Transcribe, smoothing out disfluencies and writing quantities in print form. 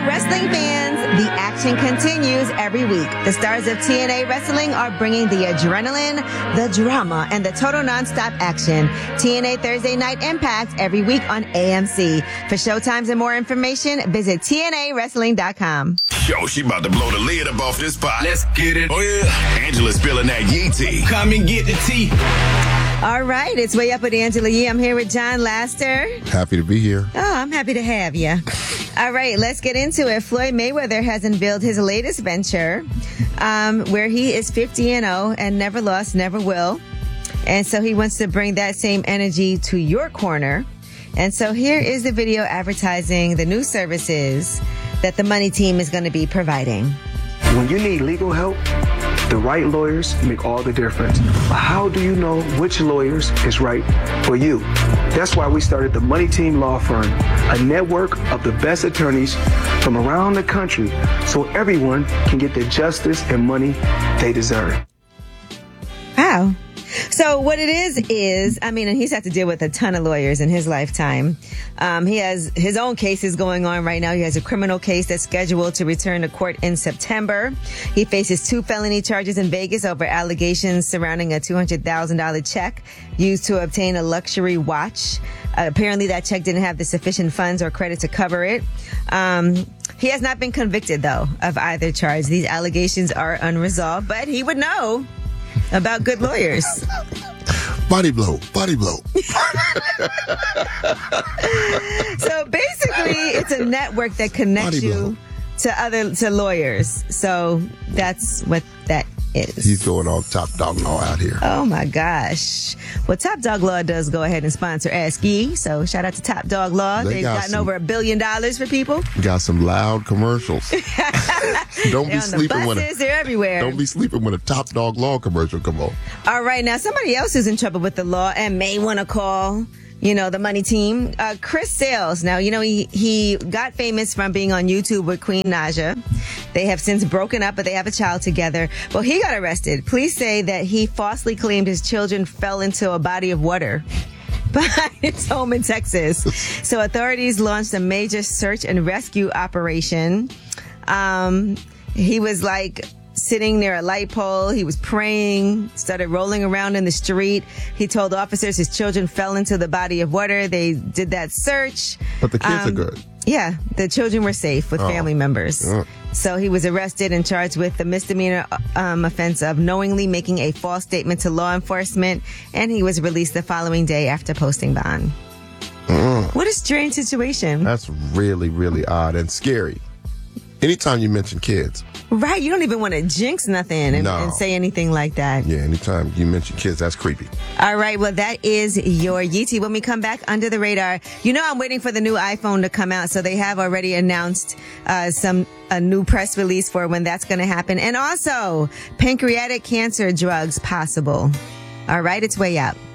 wrestling fans, the action continues every week. The stars of TNA Wrestling are bringing the adrenaline, the drama, and the total nonstop action. TNA Thursday Night Impact every week on AMC. For showtimes and more information, visit TNAWrestling.com. Yo, she about to blow the lid up off this pot. Let's get it. Oh, yeah. Angela's spilling that yee tea. Come and get the tea. All right, it's Way Up with Angela Yee. I'm here with John Laster. Happy to be here. Oh, I'm happy to have you. All right, let's get into it. Floyd Mayweather has unveiled his latest venture, where he is 50-0 and never lost, never will. And so he wants to bring that same energy to your corner. And so here is the video advertising the new services that the Money Team is going to be providing. When you need legal help, the right lawyers make all the difference. But how do you know which lawyers is right for you? That's why we started the Money Team Law Firm, a network of the best attorneys from around the country so everyone can get the justice and money they deserve. Wow. So what it is, and he's had to deal with a ton of lawyers in his lifetime. He has his own cases going on right now. He has a criminal case that's scheduled to return to court in September. He faces 2 felony charges in Vegas over allegations surrounding a $200,000 check used to obtain a luxury watch. Apparently that check didn't have the sufficient funds or credit to cover it. He has not been convicted, though, of either charge. These allegations are unresolved, but he would know about good lawyers. Body blow. So basically, it's a network that connects you to lawyers. So that's what that is. He's going on Top Dog Law out here. Oh my gosh. Well, Top Dog Law does go ahead and sponsor Ask Yee. So shout out to Top Dog Law. They've gotten over $1 billion for people. Got some loud commercials. Don't be sleeping when they're everywhere. Don't be sleeping when a Top Dog Law commercial come on. All right, now somebody else who's in trouble with the law and may want to call, the Money Team, Chris Sales. Now, he got famous from being on YouTube with Queen Naja. They have since broken up, but they have a child together. Well, he got arrested. Police say that he falsely claimed his children fell into a body of water behind his home in Texas. So authorities launched a major search and rescue operation. He was sitting near a light pole. He was praying, started rolling around in the street. He told officers his children fell into the body of water. They did that search. But the kids are good. Yeah, the children were safe with family members. So he was arrested and charged with the misdemeanor offense of knowingly making a false statement to law enforcement, and he was released the following day after posting bond. What a strange situation. That's really, really odd and scary. Anytime you mention kids. Right, you don't even want to jinx nothing and say anything like that. Yeah, anytime you mention kids, that's creepy. All right, well, that is your Yeetie. When we come back, Under the Radar, I'm waiting for the new iPhone to come out, so they have already announced a new press release for when that's going to happen. And also, pancreatic cancer drugs possible. All right, it's Way Up.